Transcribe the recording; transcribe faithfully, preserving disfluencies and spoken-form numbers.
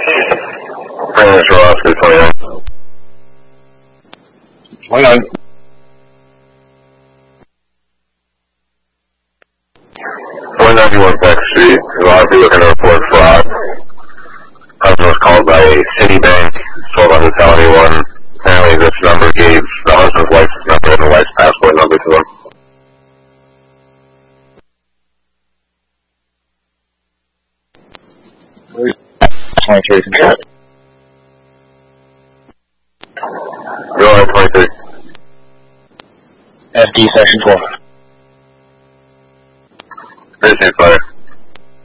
Brandon Oscar twenty-nine. twenty-nine. one ninety-one Peck Street. A lot of people looking to report fraud. Customer was called by Citibank, told on to tell anyone. Apparently this number gave the husband's wife's number and the wife's passport number to him. twenty-three control. Go ahead, twenty-three. F D section twelve. Appreciate fire.